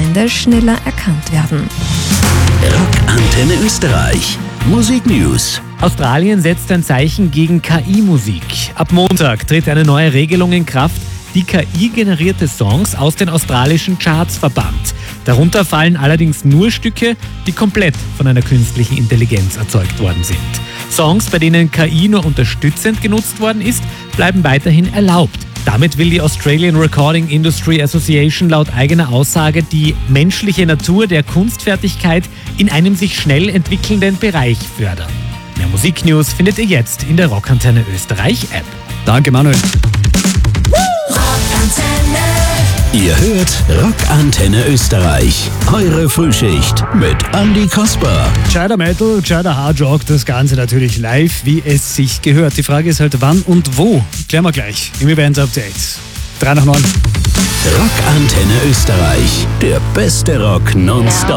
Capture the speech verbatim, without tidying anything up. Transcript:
Feinde schneller erkannt werden. Rockantenne Österreich. Musik News. Australien setzt ein Zeichen gegen K I-Musik. Ab Montag tritt eine neue Regelung in Kraft, die K I-generierte Songs aus den australischen Charts verbannt. Darunter fallen allerdings nur Stücke, die komplett von einer künstlichen Intelligenz erzeugt worden sind. Songs, bei denen K I nur unterstützend genutzt worden ist, bleiben weiterhin erlaubt. Damit will die Australian Recording Industry Association laut eigener Aussage die menschliche Natur der Kunstfertigkeit in einem sich schnell entwickelnden Bereich fördern. Mehr Musiknews findet ihr jetzt in der Rockantenne Österreich App. Danke, Manuel. Ihr hört Rockantenne Österreich. Eure Frühschicht mit Andi Kasper. Gescheiter Metal, gescheiter Hard Rock, das Ganze natürlich live, wie es sich gehört. Die Frage ist halt, wann und wo? Klären wir gleich im Event Update. drei nach neun. Rockantenne Österreich. Der beste Rock nonstop.